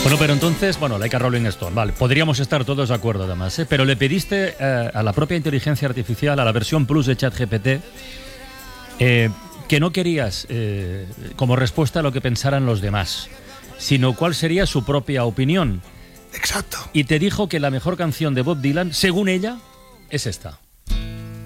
Bueno, pero entonces, Like a Rolling Stone, vale, podríamos estar todos de acuerdo además, pero le pediste a la propia inteligencia artificial, a la versión Plus de ChatGPT, que no querías como respuesta a lo que pensaran los demás, sino cuál sería su propia opinión. Exacto. Y te dijo que la mejor canción de Bob Dylan, según ella, es esta.